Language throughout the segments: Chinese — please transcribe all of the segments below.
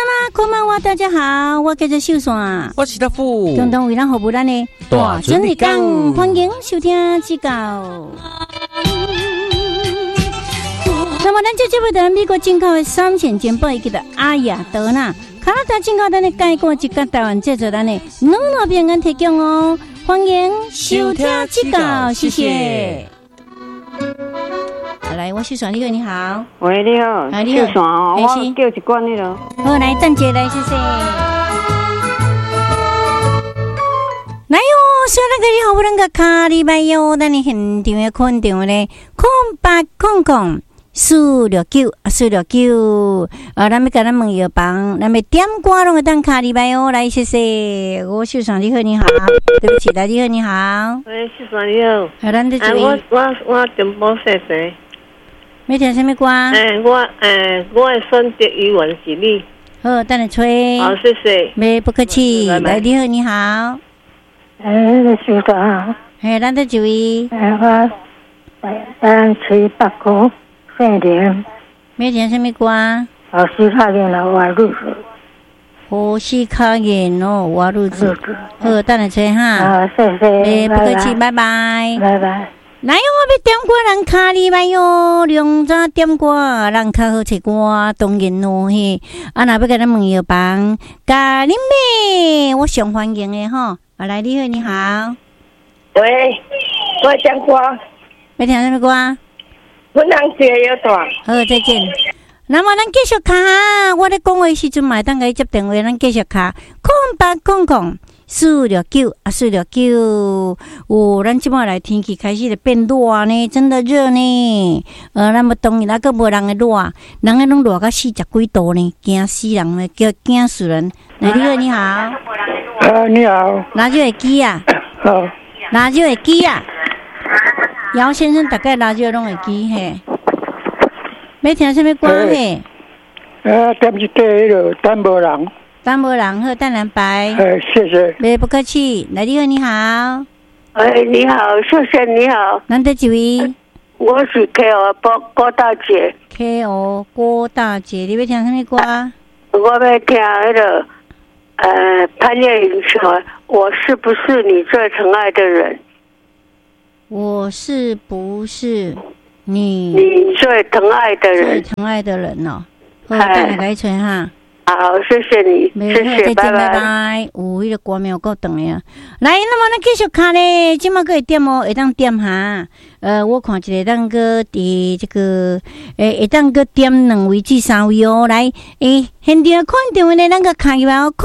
啦，こんばんは，大家好，我叫做秀爽， 我是大富， 共同为咱服务咱的大准日讲， 欢迎收听指教。那么，咱这节目的美国进口的3线煎包，叫做阿雅德纳，加拿大进口咱的介过一个台湾制作咱的软糯饼干提供哦，欢迎收听指教，谢谢。来，我秀爽，你好，你好。 喂，你好， 你好， 秀爽哦，我叫一罐那个。 好，来，站起来，谢谢。来哟，虽然你好不能个卡里拜哟，但你现场的肯定咧，0800-469-469，咱们跟咱问药房，咱们点歌拢会当卡里拜哦，来，谢谢。我秀爽，你好，你好，对不起，大家好，你好。 喂，秀爽你好。 咱的注意。 我点播谢谢。 要听什么歌？ 我的孙德语文是你。 好，等你吹。 好，谢谢。 没不客气。来，你好，你好。 秀爽。 咱的注意。 我吹北歌，姓林。 要听什么歌？ 好西卡人的我入子。 好西卡人哦，我入子。好，等你吹哈。 好，谢谢。 不客气，拜拜。 拜拜。 来，我要点歌，人卡里拜哟，两早点歌，人较好听歌，当然咯嘿。若要甲咱问药房，咖喱妹，我上欢迎的吼。来，你好，你好。 喂，我点歌。 要听什么歌？ 阮人节要大。 好，再见。那么咱继续卡，我咧讲话时阵嘛，当甲接电话，咱继续卡，0800-469-469。咱即摆来天气开始咧变热呢，真的热呢。咱么当然那个无人的热，人个拢热到40几度呢，惊死人咧，惊死人。来，你好，你好。 你好。 哪就会记啊？ 好。 哪就会记啊？姚先生大概哪就拢会记嘿。要听什么歌嘿？ 点一对了，等无人。 等无人好，等人白。 谢谢。 没不客气。来，你好，你好。 你好，秀贤你好。 难得几位？ 我是 KO 郭大姐。 KO 郭大姐，你要听什么歌？ 我要听那个潘越云说：“我是不是你最疼爱的人？” 我是不是你最疼爱的人？ 最疼爱的人哦。好，等下来吹哈。 好，谢谢你，谢谢，拜拜。 有迄个歌名有够长的啊！来，那么咱继续看咧，今麦个会点哦，会当点哈。我看一个当个伫这个会当个点2位至3位哦。来，现场看电话咧，咱个开吧哦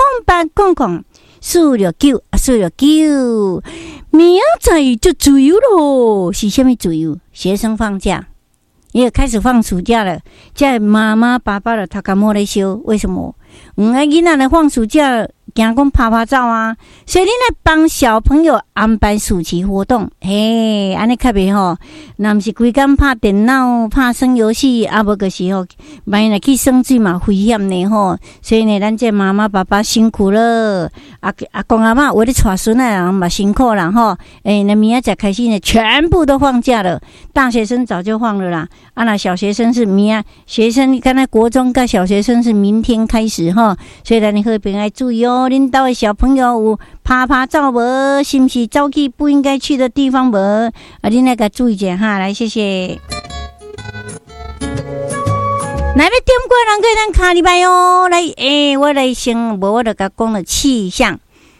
，0800-469-469。明仔就自由咯，是什么自由？学生放假。也开始放暑假了，在妈妈爸爸的他干莫咧烧，为什么？囡仔来放暑假，惊讲拍照啊，所以你来帮小朋友安排暑期活动，嘿，安尼较袂吼。若毋是规工拍电脑、拍耍游戏，啊无就是吼，万一来去耍水嘛危险呢吼。所以呢，咱这妈妈爸爸辛苦了，阿公阿嬷为了带孙仔人嘛辛苦啦吼。那明仔载开始呢，全部都放假了，大学生早就放了啦。那小学生是学生，刚才国中跟小学生是明天开始哈，所以咱你好朋友注意哦，恁兜的小朋友有拍照无？是不是走去不应该去的地方无？恁那个注意一下哈，来谢谢。来要点歌人可以咱卡里拜哦，来我来先无我就甲讲了气象。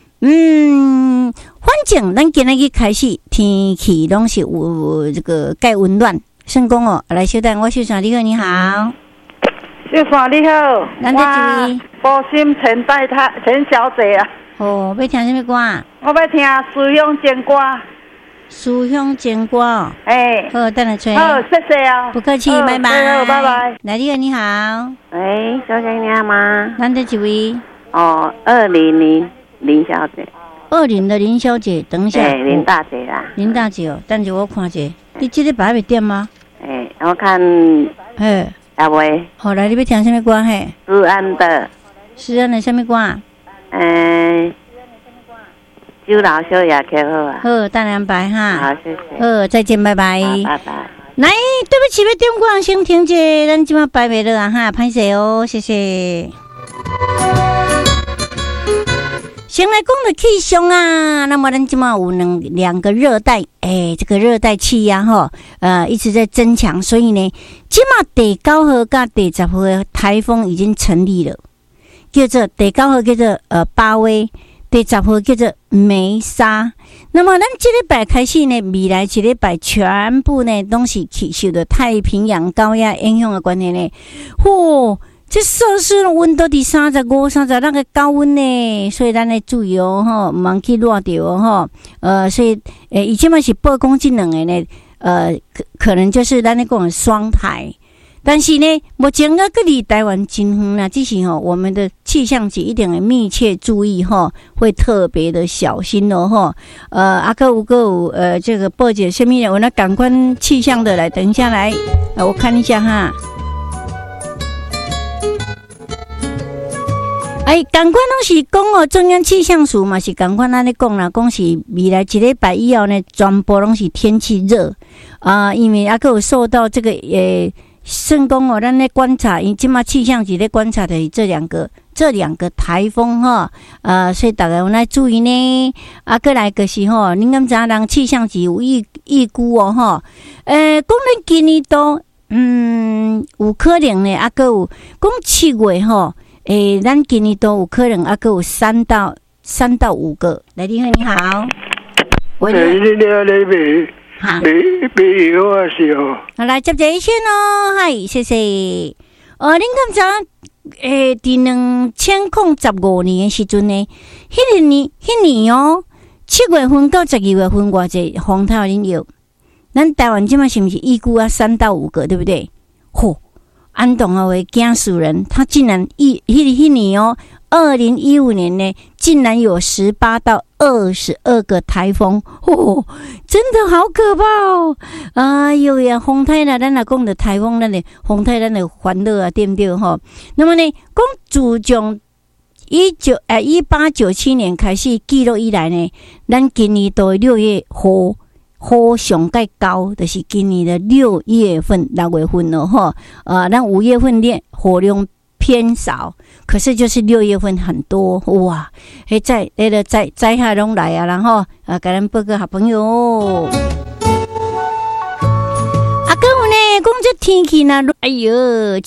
反正咱今日开始天气拢是有这个介温暖。成功哦！来，小蛋，我秀爽，你好，你好。 秀爽你好， 咱这一位波心陈小姐啊。 哦，要听什么歌？ 我要听《思乡情歌》。 思乡情歌哦。好，等下吹。 好，谢谢啊。 不客气，拜拜。 好，拜拜。 来，你好，你好。 喂，小姐你好吗？ 咱这一位。 200林小姐。 20的林小姐，等一下。 林大姐啦。 林大姐哦，等下我看一下，你这个白袂点吗？ 我看。阿喂。 好，来，你要听什么歌嘿？ 思安的什么歌？ 酒老小也可好啊。 好，等下拜哈。 好，谢谢。 好，再见，拜拜。 拜拜。 来，对不起，要点歌先停者，咱今晚拜袂了啊哈，歹势哦，谢谢。 先来讲的气象啊，那么咱今嘛有两个热带，这个热带气压哈，一直在增强，所以呢，今嘛第9号跟第10号的台风已经成立了，叫做第9号叫做巴威，第10号叫做梅沙。那么咱这礼拜开始呢，未来这礼拜全部呢都是受到太平洋高压影响的关系呢，这摄氏温度伫35、36个高温呢，所以咱要注意哦，吼，唔通去热着哦，吼，所以以前嘛是报讲这两个呢，可能就是咱咧讲的双台，但是呢，目前个离台湾真远啦，只是吼我们的气象局一定会密切注意吼，会特别的小心哦，吼，还有这个报姐什么的，我那感官气象的来，等一下来，我看一下哈。同款拢是讲哦，中央气象署嘛是同款安尼讲啦，讲是未来一礼拜以后呢，全部拢是天气热因为还有受到这个算讲哦，咱咧观察，因即马气象局咧观察的是这两个台风哈，所以大家有来注意呢。过来就是吼，恁敢知影人气象局有预估哦吼，讲咱今年都有可能呢，还有讲7月吼。咱今年都有可能还有3到5个。来，你好，你好。 你好，你好啊，是哦。 好，来接一先哦，嗨，谢谢。恁敢知伫2015年的时阵呢，迄年哦，7月份到12月份偌济风台恁有？咱台湾即马是不是预估3到5个，对不对？安东啊，为惊死人！他竟然迄年哦，2015年呢，竟然有18到22个台风，真的好可怕哦！哎呦呀，风台啦，咱若讲的台风，咱的风台，咱的欢乐啊，对不对吼？那么呢，讲自从1897年开始记录以来呢，咱今年到6月雨上介高，就是今年的6月份、6月份了哈。咱5月份的雨量偏少，可是就是6月份很多哇！在下拢来啊，然后给咱报个好朋友。还有呢，讲这天气呢，哎呦。